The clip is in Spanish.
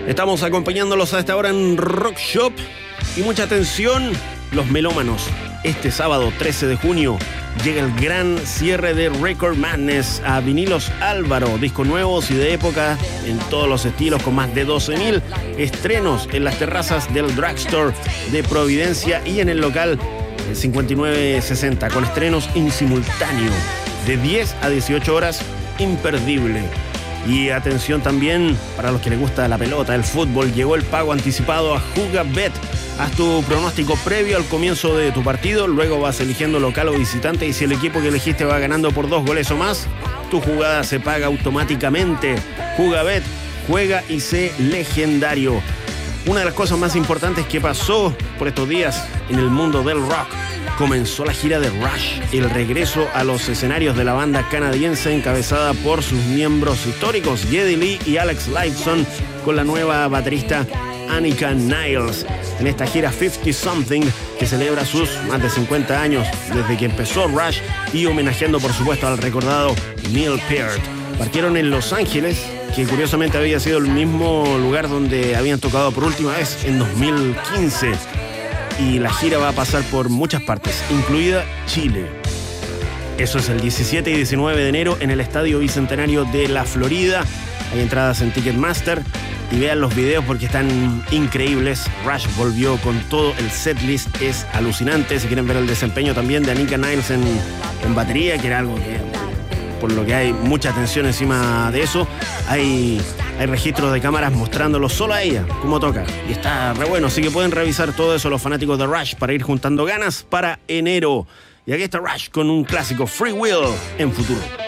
Estamos acompañándolos a esta hora en Rock Shop. Y mucha atención, los melómanos. Este sábado 13 de junio llega el gran cierre de Record Madness a Vinilos Álvaro. Discos nuevos y de época en todos los estilos, con más de 12.000 estrenos en las terrazas del Drugstore de Providencia y en el local 5960, con estrenos en simultáneo de 10 a 18 horas, imperdible. Y atención también para los que les gusta la pelota, el fútbol, llegó el pago anticipado a Jugabet. Haz tu pronóstico previo al comienzo de tu partido, luego vas eligiendo local o visitante y si el equipo que elegiste va ganando por 2 goles o más, tu jugada se paga automáticamente. Jugabet, juega y sé legendario. Una de las cosas más importantes que pasó por estos días en el mundo del rock: comenzó la gira de Rush, el regreso a los escenarios de la banda canadiense encabezada por sus miembros históricos Geddy Lee y Alex Lifeson, con la nueva baterista Annika Niles, en esta gira 50 Something que celebra sus más de 50 años desde que empezó Rush y homenajeando por supuesto al recordado Neil Peart. Partieron en Los Ángeles, que curiosamente había sido el mismo lugar donde habían tocado por última vez en 2015. Y la gira va a pasar por muchas partes, incluida Chile. Eso es el 17 y 19 de enero en el Estadio Bicentenario de la Florida. Hay entradas en Ticketmaster y vean los videos porque están increíbles. Rush volvió con todo, el setlist es alucinante. Si quieren ver el desempeño también de Annika Niles en batería, que era algo que, por lo que hay mucha atención encima de eso, hay registros de cámaras mostrándolo solo a ella, cómo toca. Y está re bueno, así que pueden revisar todo eso los fanáticos de Rush para ir juntando ganas para enero. Y aquí está Rush con un clásico, Free Will, en Futuro.